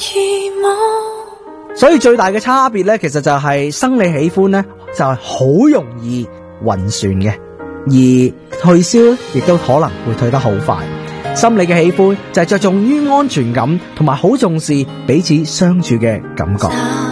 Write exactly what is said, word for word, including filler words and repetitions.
所以最大嘅差別呢，其實就係生理喜歡呢，就係好容易暈船嘅，而退燒亦都可能會退得好快。心理嘅喜歡就係着重於安全感，同埋好重視彼此相處嘅感覺。